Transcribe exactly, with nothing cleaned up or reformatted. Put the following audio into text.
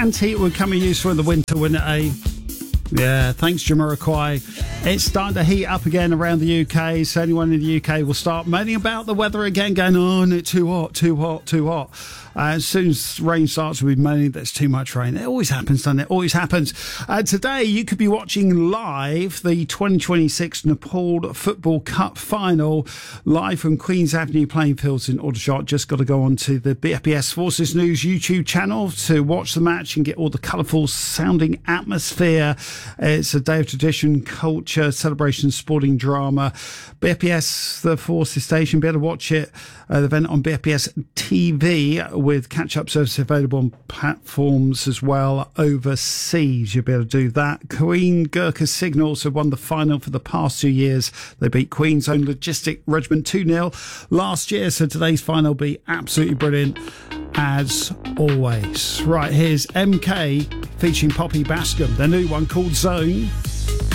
Canned heat would come in useful in the winter, wouldn't it, eh? Yeah, thanks, Jamiroquai. It's starting to heat up again around the U K, so anyone in the U K will start moaning about the weather again, going, oh, isn't it too hot, too hot, too hot. Uh, as soon as rain starts, we'll be moaning there's too much rain. It always happens, doesn't it? Always happens. Uh, today, you could be watching live the twenty twenty-six Nepal Football Cup final, live from Queen's Avenue playing fields in Aldershot. Just got to go on to the B F P S Forces News YouTube channel to watch the match and get all the colourful sounding atmosphere. It's a day of tradition, culture, celebration, sporting drama. B F P S, the Forces station, be able to watch it, uh, the event on B F P S T V with catch-up service available on platforms as well overseas. You'll be able to do that. Queen Gurkha Signals have won the final for the past two years. They beat Queen's own Logistic Regiment two nil last year, so today's final will be absolutely brilliant as always. Right, here's M K featuring Poppy Bascom, their new one called Zone.